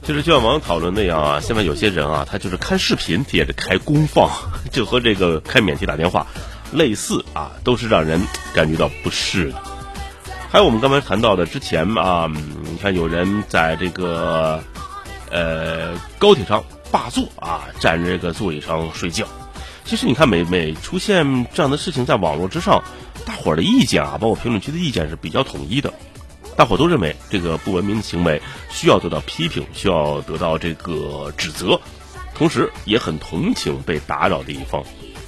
就是就像网友讨论那样啊，现在有些人啊，他就是看视频也得开功放，就和这个开免提打电话类似啊，都是让人感觉到不适的。还有我们刚才谈到的之前啊，你看有人在这个高铁上霸座啊，占着这个座椅上睡觉。其实你看每出现这样的事情，在网络之上，大伙儿的意见啊，包括评论区的意见是比较统一的。大伙都认为这个不文明的行为需要得到批评，需要得到这个指责，同时也很同情被打扰的一方。